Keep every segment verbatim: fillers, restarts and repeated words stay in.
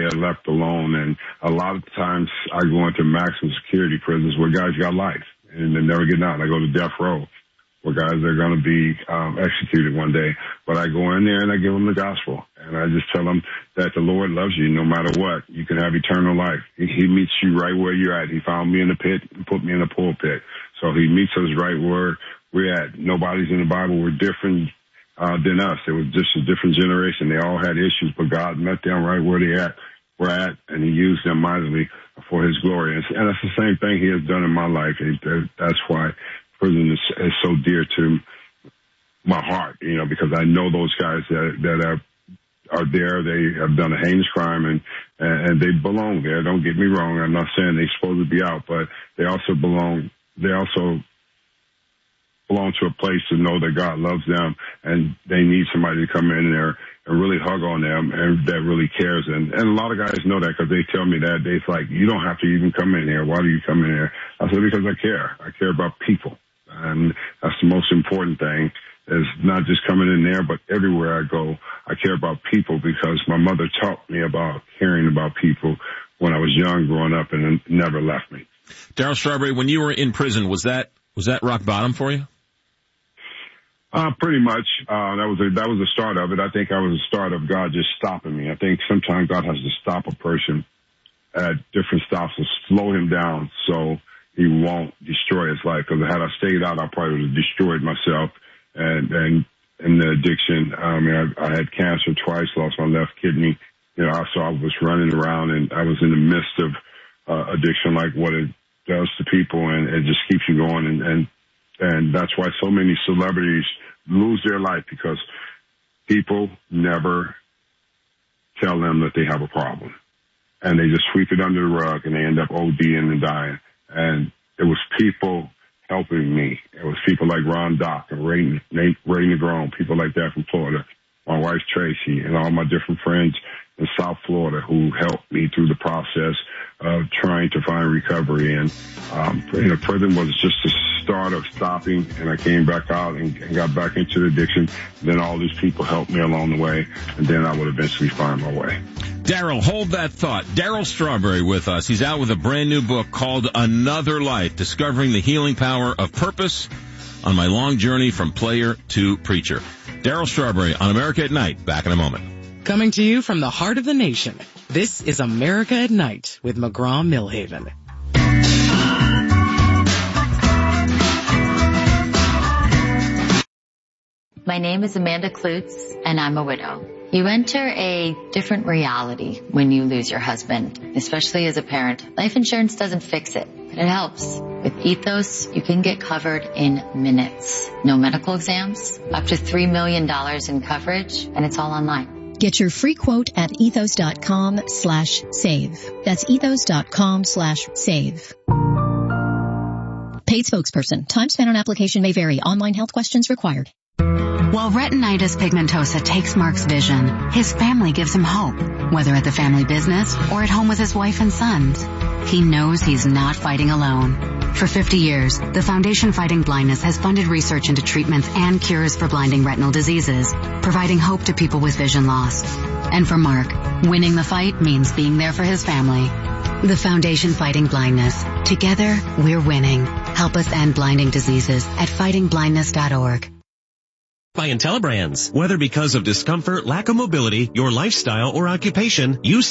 they're left alone. And a lot of times I go into maximum security prisons where guys got life and they're never getting out. I go to death row where guys are going to be um, executed one day. But I go in there and I give them the gospel. And I just tell them that the Lord loves you no matter what. You can have eternal life. He, he meets you right where you're at. He found me in the pit and put me in the pulpit. So he meets us right where we're at. Nobody's in the Bible. We're different uh, than us. It was just a different generation. They all had issues, but God met them right where they at, were at, and he used them mightily for his glory. And, and that's the same thing he has done in my life. It, that's why prison is, is so dear to my heart, you know, because I know those guys that, that are, are there. They have done a heinous crime, and, and they belong there. Don't get me wrong. I'm not saying they're supposed to be out, but they also belong, they also belong to a place to know that God loves them, and they need somebody to come in there and really hug on them and that really cares. And, and a lot of guys know that because they tell me that. They're like, you don't have to even come in here. Why do you come in here? I said, because I care. I care about people. And that's the most important thing, is not just coming in there, but everywhere I go, I care about people, because my mother taught me about caring about people when I was young growing up, and it never left me. Darryl Strawberry, when you were in prison, was that was that rock bottom for you? Uh, pretty much. Uh, that was a, that was the start of it. I think I was the start of God just stopping me. I think sometimes God has to stop a person at different stops and slow him down so he won't destroy his life. Because had I stayed out, I probably would have destroyed myself and, and, and the addiction. I mean, I, I had cancer twice, lost my left kidney. You know, so I was running around and I was in the midst of, uh, addiction, like what it does to people, and it just keeps you going. And, and, and that's why so many celebrities lose their life, because people never tell them that they have a problem, and they just sweep it under the rug, and they end up ODing and dying. And it was people helping me. It was people like Ron Dock and Ray, Nate, Ray Negron, people like that from Florida, my wife Tracy, and all my different friends in South Florida who helped me through the process of trying to find recovery. And, um, you know, prison was just the start of stopping, and I came back out and, and got back into the addiction. Then all these people helped me along the way, and then I would eventually find my way. Darryl, hold that thought. Darryl Strawberry with us. He's out with a brand new book called Another Life, Discovering the Healing Power of Purpose on My Long Journey from Player to Preacher. Darryl Strawberry on America at Night. Back in a moment. Coming to you from the heart of the nation, this is America at Night with McGraw-Millhaven. My name is Amanda Klutz, and I'm a widow. You enter a different reality when you lose your husband, especially as a parent. Life insurance doesn't fix it, but it helps. With Ethos, you can get covered in minutes. No medical exams, up to three million dollars in coverage, and it's all online. Get your free quote at ethos.com slash save. That's ethos.com slash save. Paid spokesperson. Time spent on application may vary. Online health questions required. While retinitis pigmentosa takes Mark's vision, his family gives him hope, whether at the family business or at home with his wife and sons. He knows he's not fighting alone. For fifty years, the Foundation Fighting Blindness has funded research into treatments and cures for blinding retinal diseases, providing hope to people with vision loss. And for Mark, winning the fight means being there for his family. The Foundation Fighting Blindness. Together, we're winning. Help us end blinding diseases at fighting blindness dot org. By IntelliBrands. Whether because of discomfort, lack of mobility, your lifestyle, or occupation, you...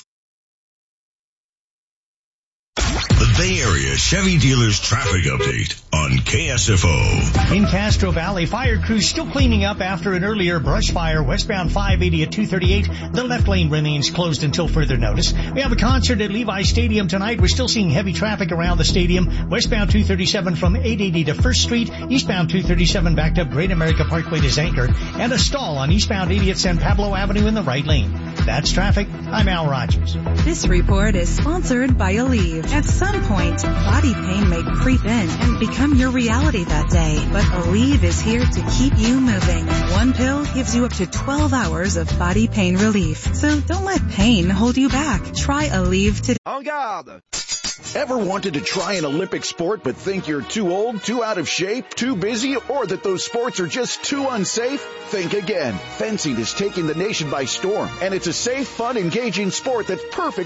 The Bay Area Chevy Dealers Traffic Update on K S F O. In Castro Valley, fire crews still cleaning up after an earlier brush fire westbound five eighty at two thirty-eight. The left lane remains closed until further notice. We have a concert at Levi Stadium tonight. We're still seeing heavy traffic around the stadium. Westbound two thirty-seven from eight eighty to First Street. Eastbound two thirty-seven backed up Great America Parkway to Zanker. And a stall on eastbound eighty at San Pablo Avenue in the right lane. That's traffic. I'm Al Rogers. This report is sponsored by Aleve. At some point, body pain may creep in and become your reality that day. But Aleve is here to keep you moving. One pill gives you up to twelve hours of body pain relief. So don't let pain hold you back. Try Aleve today. En garde! Ever wanted to try an Olympic sport but think you're too old, too out of shape, too busy, or that those sports are just too unsafe? Think again. Fencing is taking the nation by storm, and it's a safe, fun, engaging sport that's perfect